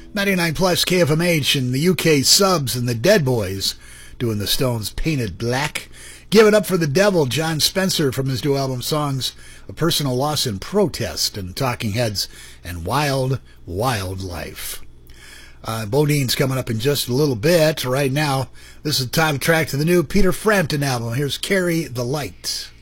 99 plus KFMH and the UK Subs and the Dead Boys doing the Stones' Painted Black. Give It Up for the Devil, John Spencer from his new album Songs of Personal Loss and Protest, and Talking Heads and Wild, Wild Life. Bodine's coming up in just a little bit. Right now, this is the title track to the new Peter Frampton album. Here's Carry the Light.